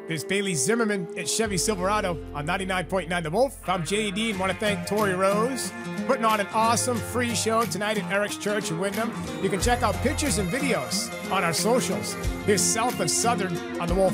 There's Bailey Zimmerman at Chevy Silverado on 99.9 The Wolf. I'm J.D. and want to thank Tori Rose putting on an awesome free show tonight at Eric's Church in Wyndham. You can check out pictures and videos on our socials. Here's South of Southern on The Wolf.